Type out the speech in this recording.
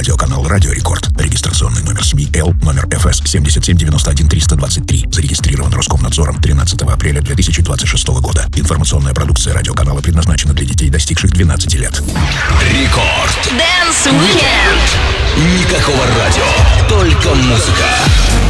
Радиоканал «Радио Рекорд». Регистрационный номер СМИ Л, номер ФС 7791-323. Зарегистрирован Роскомнадзором 13 апреля 2026 года. Информационная продукция радиоканала предназначена для детей, достигших 12 лет. Рекорд. Dance Weekend. Никакого радио, только музыка.